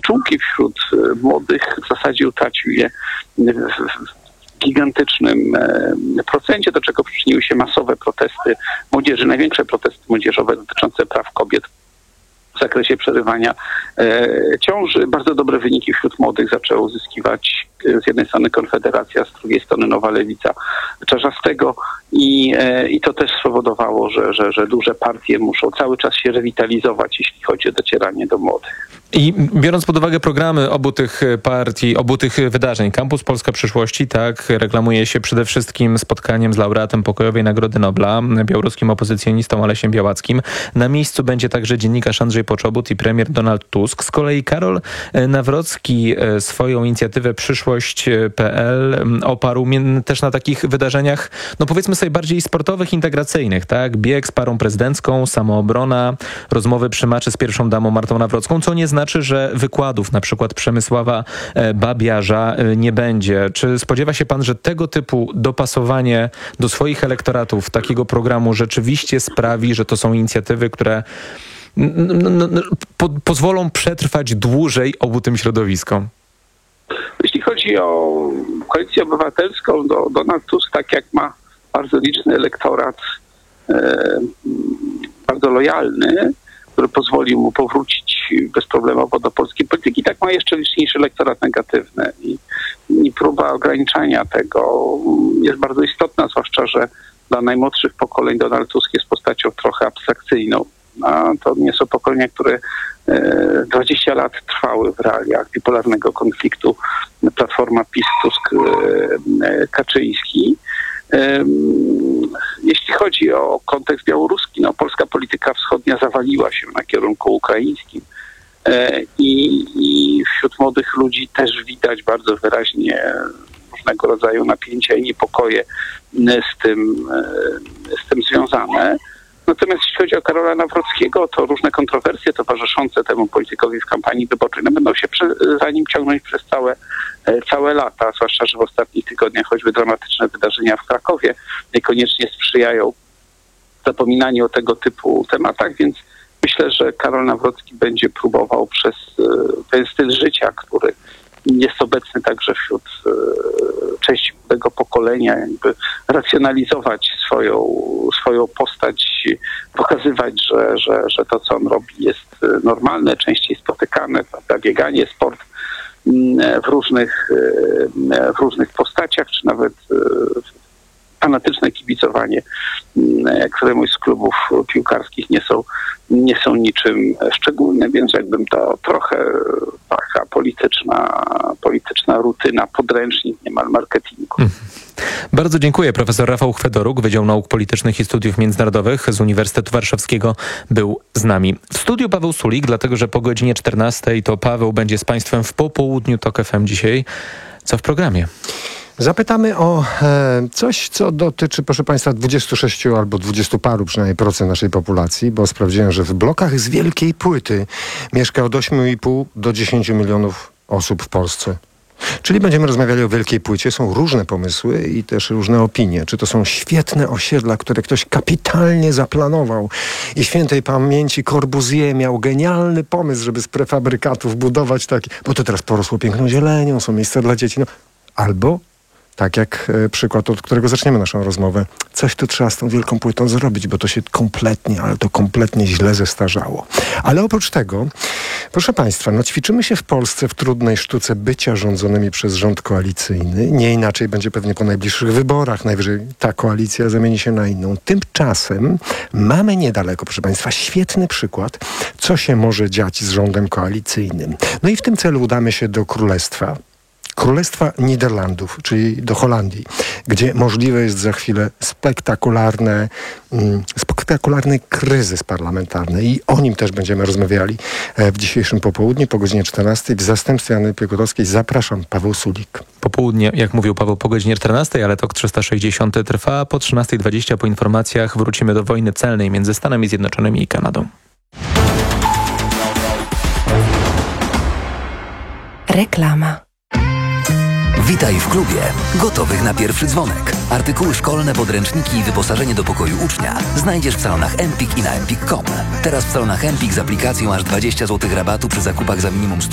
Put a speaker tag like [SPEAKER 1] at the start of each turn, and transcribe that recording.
[SPEAKER 1] pszczółki wśród młodych w zasadzie utracił je w gigantycznym procencie, do czego przyczyniły się masowe protesty młodzieży, największe protesty młodzieżowe dotyczące praw kobiet w zakresie przerywania ciąży. Bardzo dobre wyniki wśród młodych zaczęła uzyskiwać z jednej strony Konfederacja, z drugiej strony Nowa Lewica Czarzastego i to też spowodowało, że duże partie muszą cały czas się rewitalizować, jeśli chodzi o docieranie do młodych.
[SPEAKER 2] I biorąc pod uwagę programy obu tych partii, obu tych wydarzeń, Campus Polska Przyszłości, tak, reklamuje się przede wszystkim spotkaniem z laureatem Pokojowej Nagrody Nobla, białoruskim opozycjonistą Alesiem Białackim. Na miejscu będzie także dziennikarz Andrzej Poczobut i premier Donald Tusk. Z kolei Karol Nawrocki swoją inicjatywę Przyszłość.pl oparł też na takich wydarzeniach, no powiedzmy sobie bardziej sportowych, integracyjnych, tak? Bieg z parą prezydencką, samoobrona, rozmowy przy maczy z pierwszą damą Martą Nawrocką, co nie znaczy, że wykładów, na przykład Przemysława Babiarza, nie będzie. Czy spodziewa się pan, że tego typu dopasowanie do swoich elektoratów takiego programu rzeczywiście sprawi, że to są inicjatywy, które pozwolą przetrwać dłużej obu tym środowiskom?
[SPEAKER 1] Jeśli chodzi o Koalicję Obywatelską, Donald Tusk, tak jak ma bardzo liczny elektorat, bardzo lojalny, który pozwolił mu powrócić bezproblemowo do polskiej polityki, tak ma jeszcze liczniejszy elektorat negatywny. I próba ograniczania tego jest bardzo istotna, zwłaszcza, że dla najmłodszych pokoleń Donald Tusk jest postacią trochę abstrakcyjną. A to nie są pokolenia, które 20 lat trwały w realiach bipolarnego konfliktu Platforma PiS, Tusk, Kaczyński. Jeśli chodzi o kontekst białoruski, no polska polityka wschodnia zawaliła się na kierunku ukraińskim i wśród młodych ludzi też widać bardzo wyraźnie różnego rodzaju napięcia i niepokoje z tym związane. Natomiast jeśli chodzi o Karola Nawrockiego, to różne kontrowersje towarzyszące temu politykowi w kampanii wyborczej będą się za nim ciągnąć przez całe lata, zwłaszcza, że w ostatnich tygodniach choćby dramatyczne wydarzenia w Krakowie niekoniecznie sprzyjają zapominaniu o tego typu tematach, więc myślę, że Karol Nawrocki będzie próbował przez ten styl życia, który jest obecny także wśród części młodego pokolenia, jakby racjonalizować swoją postać, pokazywać, że to, co on robi, jest normalne, częściej spotykane, prawda, bieganie, sport w różnych postaciach, czy nawet fanatyczne kibicowanie któremuś z klubów piłkarskich nie są niczym szczególnym, więc jakbym to trochę taka polityczna rutyna, podręcznik niemal marketingu.
[SPEAKER 2] Bardzo dziękuję. Profesor Rafał Chwedoruk, Wydział Nauk Politycznych i Studiów Międzynarodowych z Uniwersytetu Warszawskiego był z nami. W studiu Paweł Sulik, dlatego że po godzinie 14 to Paweł będzie z państwem w popołudniu TOK FM dzisiaj. Co w programie?
[SPEAKER 3] Zapytamy o coś, co dotyczy, proszę państwa, 26 albo 20 paru przynajmniej procent naszej populacji, bo sprawdziłem, że w blokach z wielkiej płyty mieszka od 8,5 do 10 milionów osób w Polsce. Czyli będziemy rozmawiali o wielkiej płycie. Są różne pomysły i też różne opinie. Czy to są świetne osiedla, które ktoś kapitalnie zaplanował i świętej pamięci Corbusier miał genialny pomysł, żeby z prefabrykatów budować takie, bo to teraz porosło piękną zielenią, są miejsca dla dzieci. No. Albo tak jak przykład, od którego zaczniemy naszą rozmowę. Coś tu trzeba z tą wielką płytą zrobić, bo to się kompletnie źle zestarzało. Ale oprócz tego, proszę państwa, no ćwiczymy się w Polsce w trudnej sztuce bycia rządzonymi przez rząd koalicyjny. Nie inaczej będzie pewnie po najbliższych wyborach. Najwyżej ta koalicja zamieni się na inną. Tymczasem mamy niedaleko, proszę państwa, świetny przykład, co się może dziać z rządem koalicyjnym. No i w tym celu udamy się do Królestwa Niderlandów, czyli do Holandii, gdzie możliwe jest za chwilę spektakularny kryzys parlamentarny i o nim też będziemy rozmawiali w dzisiejszym popołudniu po godzinie 14. W zastępstwie Anny Piekutowskiej zapraszam, Paweł Sulik.
[SPEAKER 2] Popołudnie, jak mówił Paweł, po godzinie 14, ale TOK 360 trwa. Po 13:20 po informacjach wrócimy do wojny celnej między Stanami Zjednoczonymi i Kanadą.
[SPEAKER 4] Reklama.
[SPEAKER 5] Witaj w klubie. Gotowych na pierwszy dzwonek. Artykuły szkolne, podręczniki i wyposażenie do pokoju ucznia znajdziesz w salonach Empik i na empik.com. Teraz w salonach Empik z aplikacją aż 20 zł rabatu przy zakupach za minimum 100